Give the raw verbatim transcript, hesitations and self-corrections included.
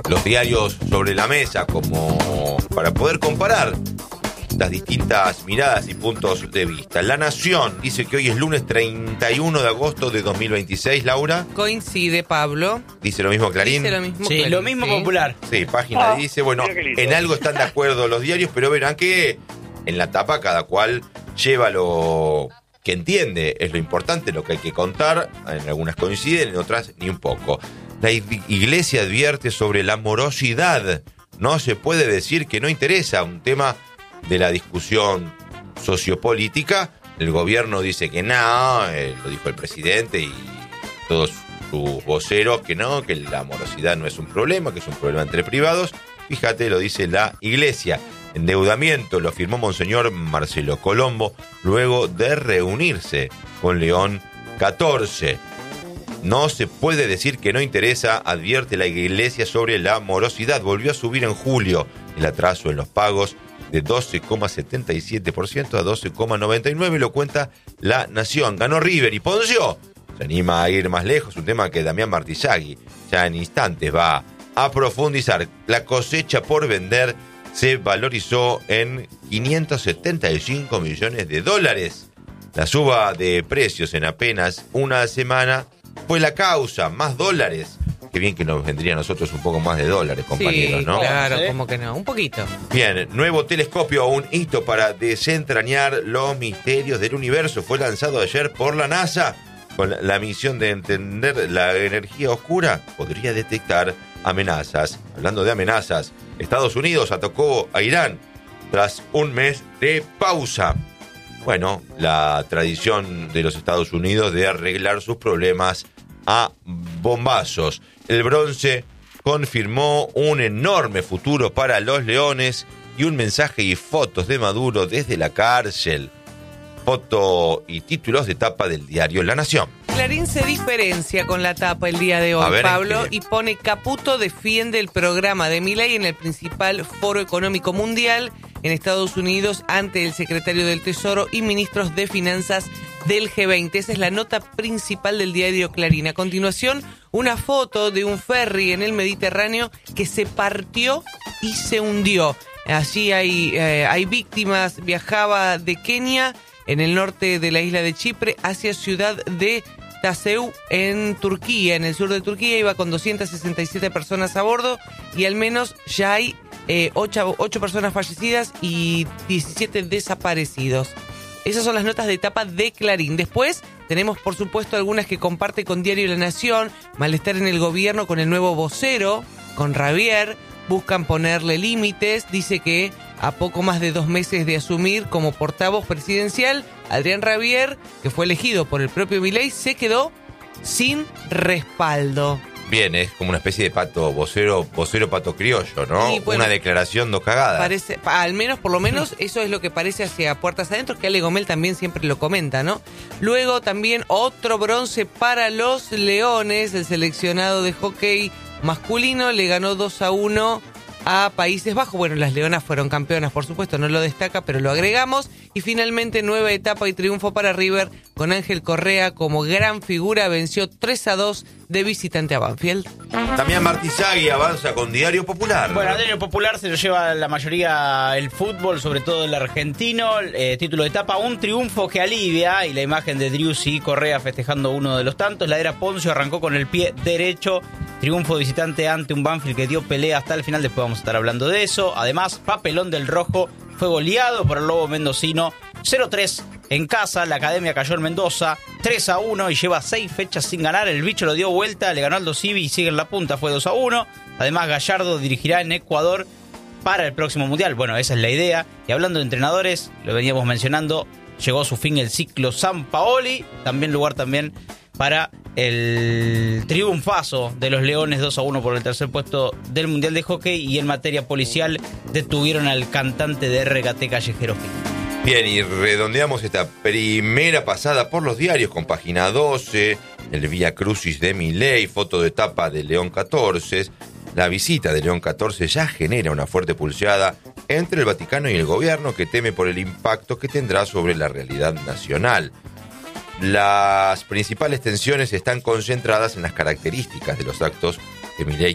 los diarios sobre la mesa como para poder comparar las distintas miradas y puntos de vista. La Nación dice que hoy es lunes treinta y uno de agosto de dos mil veintiséis, Laura. Coincide, Pablo. ¿Dice lo mismo Clarín? Dice lo mismo Sí, Clarín, lo mismo sí. Popular. Sí, página Ah, dice, bueno, mira qué lindo. en algo están de acuerdo los diarios, pero verán que en la tapa cada cual lleva lo que entiende, es lo importante, lo que hay que contar. En algunas coinciden, en otras ni un poco. La Iglesia advierte sobre la morosidad. No se puede decir que no interesa, un tema de la discusión sociopolítica. El gobierno dice que no, eh, lo dijo el presidente y todos sus voceros que no, que la morosidad no es un problema, que es un problema entre privados. Fíjate, lo dice la Iglesia. Endeudamiento lo firmó Monseñor Marcelo Colombo luego de reunirse con León catorce. No se puede decir que no interesa, advierte la Iglesia sobre la morosidad. Volvió a subir en julio el atraso en los pagos de doce coma setenta y siete por ciento a doce coma noventa y nueve por ciento, lo cuenta La Nación. Ganó River y Poncio se anima a ir más lejos, un tema que Damián Martizagui ya en instantes va a profundizar. La cosecha por vender se valorizó en quinientos setenta y cinco millones de dólares. La suba de precios en apenas una semana fue la causa, más dólares. Qué bien que nos vendría a nosotros un poco más de dólares, compañeros, sí, ¿no? claro, ¿Sí? como que no, un poquito. Bien, nuevo telescopio, un hito para desentrañar los misterios del universo. Fue lanzado ayer por la NASA con la misión de entender la energía oscura. Podría detectar amenazas. Hablando de amenazas, Estados Unidos atacó a Irán tras un mes de pausa. Bueno, la tradición de los Estados Unidos de arreglar sus problemas a bombazos. El bronce confirmó un enorme futuro para los leones y un mensaje y fotos de Maduro desde la cárcel. Foto y títulos de tapa del diario La Nación. Clarín se diferencia con la tapa el día de A hoy, ver, Pablo, ¿en qué? y pone Caputo defiende el programa de Milei en el principal foro económico mundial en Estados Unidos ante el secretario del Tesoro y ministros de Finanzas del G veinte. Esa es la nota principal del diario Clarín. A continuación, una foto de un ferry en el Mediterráneo que se partió y se hundió. Allí hay, eh, hay víctimas. Viajaba de Kenia, en el norte de la isla de Chipre, hacia ciudad de Taseu, en Turquía, en el sur de Turquía. Iba con doscientas sesenta y siete personas a bordo y al menos ya hay eh, ocho, ocho personas fallecidas y diecisiete desaparecidos. Esas son las notas de etapa de Clarín. Después tenemos, por supuesto, algunas que comparte con Diario La Nación. Malestar en el gobierno con el nuevo vocero, con Ravier. Buscan ponerle límites. Dice que a poco más de dos meses de asumir como portavoz presidencial, Adrián Ravier, que fue elegido por el propio Milei, se quedó sin respaldo. Bien, es como una especie de pato, vocero, vocero pato criollo, ¿no? Sí, bueno, una declaración no cagada. Parece, al menos, por lo menos, eso es lo que parece hacia puertas adentro, que Ale Gomel también siempre lo comenta, ¿no? Luego también otro bronce para los Leones. El seleccionado de hockey masculino le ganó dos a uno a Países Bajos. Bueno, las Leonas fueron campeonas, por supuesto, no lo destaca, pero lo agregamos. Y finalmente, nueva etapa y triunfo para River, con Ángel Correa como gran figura. Venció tres a dos de visitante a Banfield. Damián Martizagui avanza con Diario Popular. Bueno, a Diario Popular se lo lleva la mayoría el fútbol, sobre todo el argentino. Eh, título de etapa, un triunfo que alivia, y la imagen de Driussi y Correa festejando uno de los tantos. La era Poncio arrancó con el pie derecho. Triunfo de visitante ante un Banfield que dio pelea hasta el final. Después vamos a estar hablando de eso. Además, papelón del Rojo. Fue goleado por el Lobo mendocino. cero tres en casa. La Academia cayó en Mendoza. tres a uno y lleva seis fechas sin ganar. El bicho lo dio vuelta. Le ganó Aldo Civi y sigue en la punta. Fue dos a uno. Además, Gallardo dirigirá en Ecuador para el próximo Mundial. Bueno, esa es la idea. Y hablando de entrenadores, lo veníamos mencionando, llegó a su fin el ciclo Sampaoli. También lugar también para el triunfazo de los Leones dos a uno por el tercer puesto del Mundial de Hockey. Y en materia policial detuvieron al cantante de R K T Callejero Fin. Bien, y redondeamos esta primera pasada por los diarios con Página doce, el Vía Crucis de Milei, foto de tapa de León catorce. La visita de León catorce ya genera una fuerte pulseada entre el Vaticano y el gobierno, que teme por el impacto que tendrá sobre la realidad nacional. Las principales tensiones están concentradas en las características de los actos que Milei